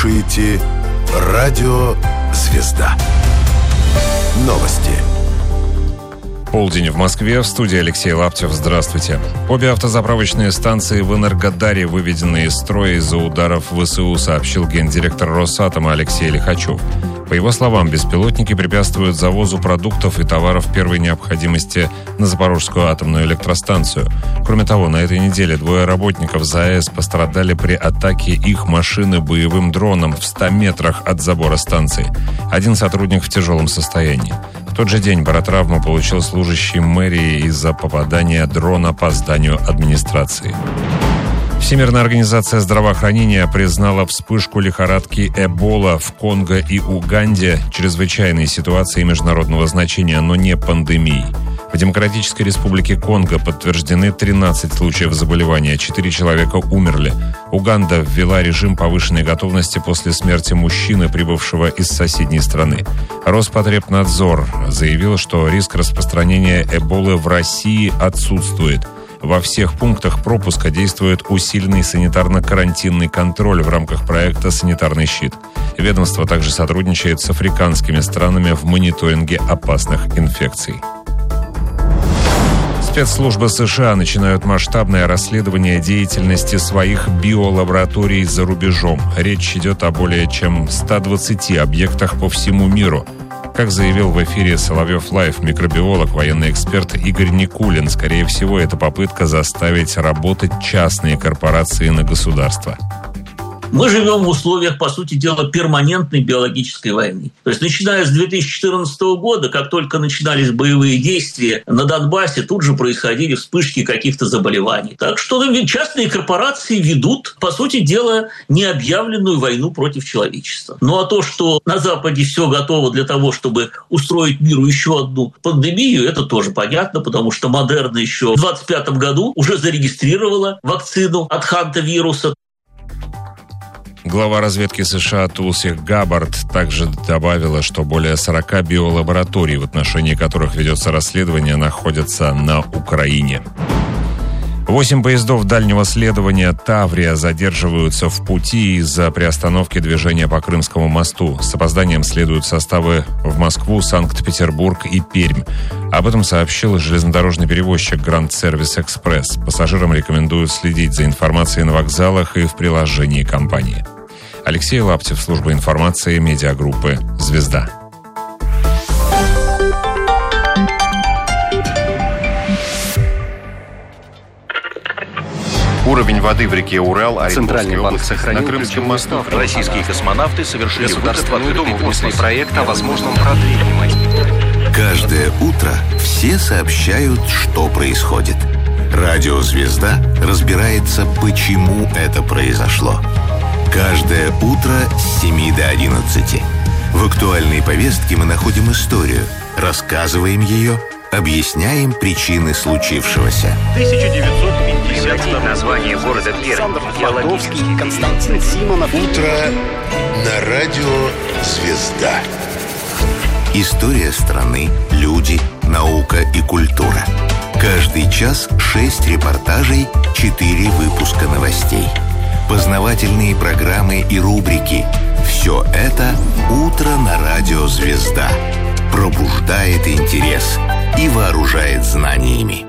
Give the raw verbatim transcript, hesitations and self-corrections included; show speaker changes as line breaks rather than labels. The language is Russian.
слушаете «Радио Звезда». Новости.
Полдень в Москве. В студии Алексей Лаптев. Здравствуйте. Обе автозаправочные станции в Энергодаре выведены из строя из-за ударов ВСУ, сообщил гендиректор Росатома Алексей Лихачев. По его словам, беспилотники препятствуют завозу продуктов и товаров первой необходимости на Запорожскую атомную электростанцию. Кроме того, на этой неделе двое работников ЗАЭС пострадали при атаке их машины боевым дроном в ста метрах от забора станции. Один сотрудник в тяжелом состоянии. В тот же день баротравму получил служащий мэрии из-за попадания дрона по зданию администрации. Всемирная организация здравоохранения признала вспышку лихорадки Эбола в Конго и Уганде чрезвычайной ситуацией международного значения, но не пандемией. В Демократической Республике Конго подтверждены тринадцать случаев заболевания, четыре человека умерли. Уганда ввела режим повышенной готовности после смерти мужчины, прибывшего из соседней страны. Роспотребнадзор заявил, что риск распространения Эболы в России отсутствует. Во всех пунктах пропуска действует усиленный санитарно-карантинный контроль в рамках проекта «Санитарный щит». Ведомство также сотрудничает с африканскими странами в мониторинге опасных инфекций. Спецслужбы США начинают масштабное расследование деятельности своих биолабораторий за рубежом. Речь идет о более чем ста двадцати объектах по всему миру. Как заявил в эфире «Соловьев Лайв» микробиолог, военный эксперт Игорь Никулин, скорее всего, это попытка заставить работать частные корпорации на государство.
Мы живем в условиях, по сути дела, перманентной биологической войны. То есть, начиная с две тысячи четырнадцатого года, как только начинались боевые действия на Донбассе, тут же происходили вспышки каких-то заболеваний. Так что частные корпорации ведут, по сути дела, необъявленную войну против человечества. Ну а то, что на Западе все готово для того, чтобы устроить миру еще одну пандемию, это тоже понятно, потому что Модерна еще в двадцать пятом году уже зарегистрировала вакцину от хантавируса.
Глава разведки США Тулси Габбард также добавила, что более сорока биолабораторий, в отношении которых ведется расследование, находятся на Украине. Восемь поездов дальнего следования «Таврия» задерживаются в пути из-за приостановки движения по Крымскому мосту. С опозданием следуют составы в Москву, Санкт-Петербург и Пермь. Об этом сообщил железнодорожный перевозчик «Гранд Сервис Экспресс». Пассажирам рекомендуют следить за информацией на вокзалах и в приложении компании. Алексей Лаптев, служба информации медиагруппы «Звезда».
Уровень воды в реке Урал,
Центральный банк сохранил
на Крымском мосту.
Российские космонавты совершили
Государственную Думу внесли
проект о возможном продлении.
Каждое утро все сообщают, что происходит. Радио «Звезда» разбирается, почему это произошло. Каждое утро с семи до одиннадцати. В актуальной повестке мы находим историю, рассказываем ее, объясняем причины случившегося.
тысяча девятьсот пятьдесят второй название города Пермь. Геологический. Константин Симонов.
Утро на радио «Звезда». История страны, люди, наука и культура. Каждый час шесть репортажей, четыре выпуска новостей. Познавательные программы и рубрики. Все это «Утро на радио «Звезда». Пробуждает интерес и вооружает знаниями.